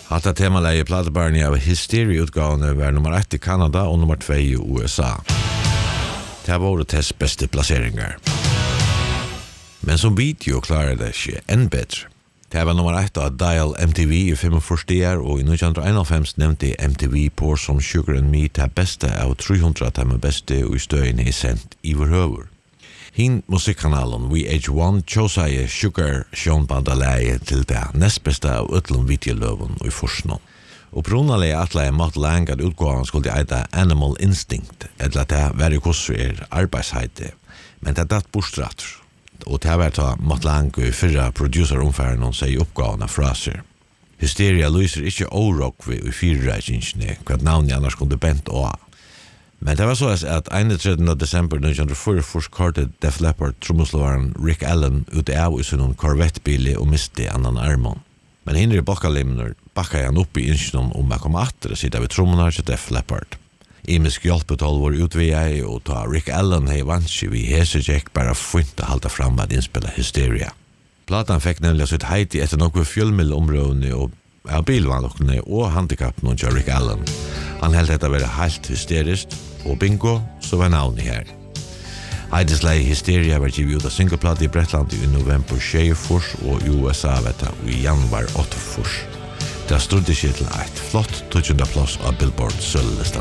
Hatta temaläge platebarni av Hysteria-utgavene var nummer 1 i Kanada og nummer 2 i USA. Det var Tess beste placeringar. Men som video klarar det ikke enn bedre. Det var nummer 1 av Dial MTV i 45 og i 1991 nevnte MTV på som Sugar and Me til beste av 300 til beste og i støyene i sendt i overhøver. Hin musikkanalen VH1 tjåsæge Sugar sjónbandalæge til det nestbeste av utlån videoløven og i forsnån. Og brunalega atleie Matt Lang at utgåvan skulle eita Animal Instinct, eller at det var i kosser arbeidsheite, men det datt bostrattur. Og det var ta Matt Lang i fyrra produceromfæren og sier oppgavene fra seg. Hysteria lyser ikke årok ved i fyrreisingene, hva navnet annars kunne bent å ha. Men det var så at 31. desember 1944 kartet Def Leppard trommeslåaren Rick Allen ute av i sin Corvette-bili og miste annan armon. Men hinner i bakkalimner bakka han opp i innsjonen om jeg kom atter og sitte ved trommene til Def Leppard. Imisk hjelpetål var utvei og ta Rick Allen hei vanskje vi hesejekk bare funnet å halda fram med innspilla Hysteria. Platan fikk nemlig sitt heiti etter nokre fjellmillområdene og av bilvanlokkene og handikappen til Rick Allen. Han held dette være helt hysterisk, og bingo, så var navnet her. Heidislei Hysteria var givet ut av singleplate i Bretland i november 24 og i USA i januar 84. Det stod ikke til et flott 20. plass av Billboard sølvlista.